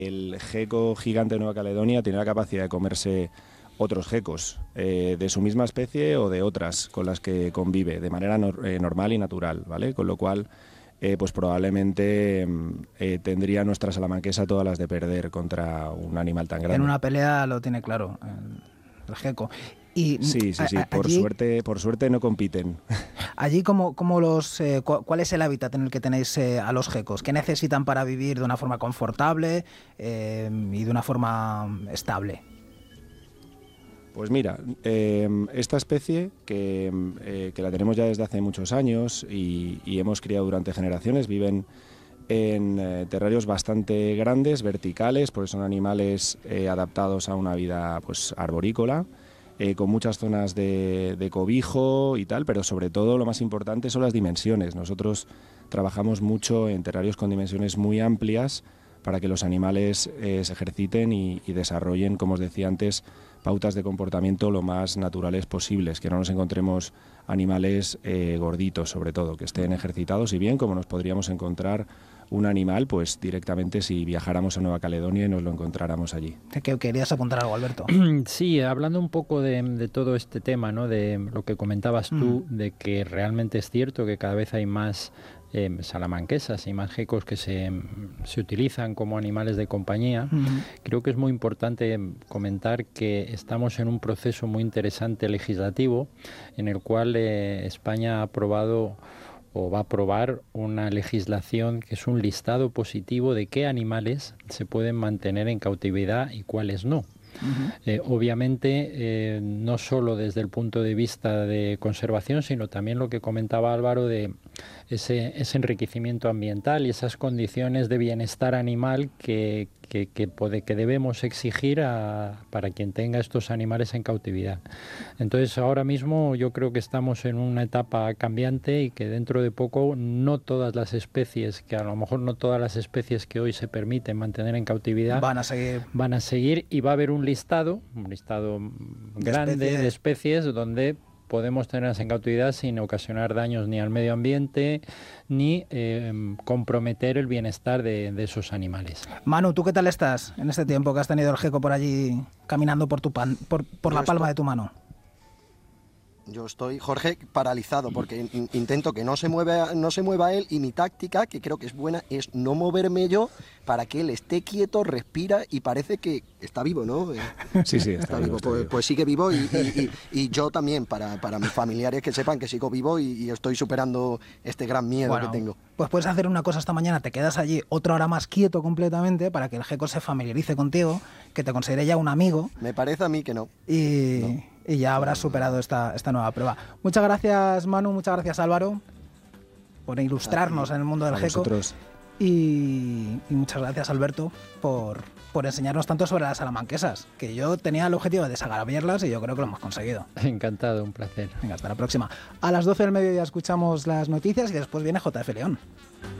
El gecko gigante de Nueva Caledonia tiene la capacidad de comerse otros gecos de su misma especie o de otras con las que convive de manera normal y natural, ¿vale? Con lo cual, pues probablemente tendría nuestra salamanquesa todas las de perder contra un animal tan grande. En una pelea lo tiene claro el gecko. Y Sí. Por suerte no compiten. allí, ¿cuál es el hábitat en el que tenéis a los gecos? ¿Qué necesitan para vivir de una forma confortable y de una forma estable? Pues mira, esta especie que la tenemos ya desde hace muchos años y hemos criado durante generaciones, viven en terrarios bastante grandes, verticales, porque son animales adaptados a una vida pues arborícola, con muchas zonas de cobijo y tal, pero sobre todo lo más importante son las dimensiones. Nosotros trabajamos mucho en terrarios con dimensiones muy amplias para que los animales se ejerciten y desarrollen, como os decía antes, pautas de comportamiento lo más naturales posibles, que no nos encontremos animales gorditos, sobre todo, que estén ejercitados y bien, como nos podríamos encontrar un animal, pues directamente si viajáramos a Nueva Caledonia y nos lo encontráramos allí. ¿Que querías apuntar algo, Alberto? Sí, hablando un poco de todo este tema, ¿no? De lo que comentabas tú, de que realmente es cierto que cada vez hay más salamanquesas y más gecos que se utilizan como animales de compañía. Creo que es muy importante comentar que estamos en un proceso muy interesante legislativo en el cual España ha aprobado o va a aprobar una legislación que es un listado positivo de qué animales se pueden mantener en cautividad y cuáles no. Obviamente, no solo desde el punto de vista de conservación, sino también lo que comentaba Álvaro de ese enriquecimiento ambiental y esas condiciones de bienestar animal que debemos exigir para quien tenga estos animales en cautividad. Entonces, ahora mismo yo creo que estamos en una etapa cambiante y que dentro de poco no todas las especies, que a lo mejor no todas las especies que hoy se permiten mantener en cautividad van a seguir y va a haber un listado grande de especies donde podemos tenerlas en cautividad sin ocasionar daños ni al medio ambiente ni comprometer el bienestar de esos animales. Manu, ¿tú qué tal estás en este tiempo que has tenido el gecko por allí caminando por la palma de tu mano? Yo estoy, Jorge, paralizado porque intento que no se mueva él y mi táctica, que creo que es buena, es no moverme yo para que él esté quieto, respira y parece que está vivo, ¿no? Sí, está vivo. Pues sigue vivo y yo también, para mis familiares que sepan que sigo vivo y estoy superando este gran miedo que tengo. Pues puedes hacer una cosa esta mañana, te quedas allí otra hora más quieto completamente para que el gecko se familiarice contigo, que te considere ya un amigo. Me parece a mí que no. Y ya habrás superado esta nueva prueba. Muchas gracias, Manu, muchas gracias, Álvaro, por ilustrarnos en el mundo del gecko. Y muchas gracias, Alberto, por enseñarnos tanto sobre las salamanquesas, que yo tenía el objetivo de desagraviarlas y yo creo que lo hemos conseguido. Encantado, un placer. Venga, hasta la próxima. A las 12 del mediodía escuchamos las noticias y después viene JF León.